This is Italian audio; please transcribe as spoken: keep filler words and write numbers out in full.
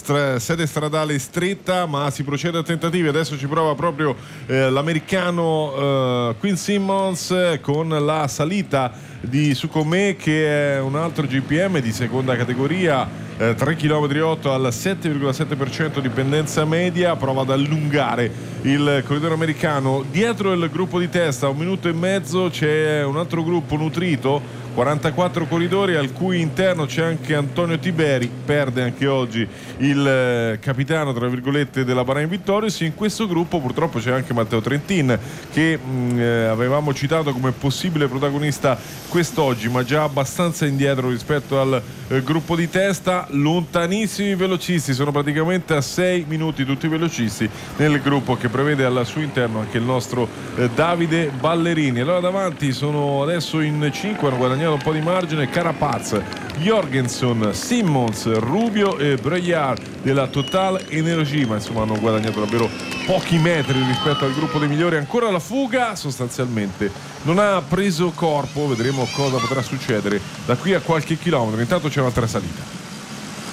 stra- sede stradale stretta, ma si procede a tentativi. Adesso ci prova proprio eh, l'americano eh, Quinn Simmons eh, con la salita di Sukhumee, che è un altro G P M di seconda categoria, eh, tre virgola otto chilometri al sette virgola sette per cento di pendenza media. Prova ad allungare il corridore americano. Dietro il gruppo di testa, un minuto e mezzo, c'è un altro gruppo nutrito, quarantaquattro corridori, al cui interno c'è anche Antonio Tiberi. Perde anche oggi il eh, capitano, tra virgolette, della Bahrain Victorious. In questo gruppo purtroppo c'è anche Matteo Trentin, che mh, eh, avevamo citato come possibile protagonista quest'oggi, ma già abbastanza indietro rispetto al eh, gruppo di testa. Lontanissimi i velocisti, sono praticamente a sei minuti tutti i velocisti nel gruppo, che prevede al suo interno anche il nostro eh, Davide Ballerini. Allora davanti sono adesso in cinque, hanno guadagnato un po' di margine: Carapaz, Jorgensen, Simmons, Rubio e Breillard della Total Energy, ma insomma hanno guadagnato davvero pochi metri rispetto al gruppo dei migliori. Ancora la fuga, sostanzialmente non ha preso corpo, vedremo cosa potrà succedere da qui a qualche chilometro. Intanto c'è un'altra salita.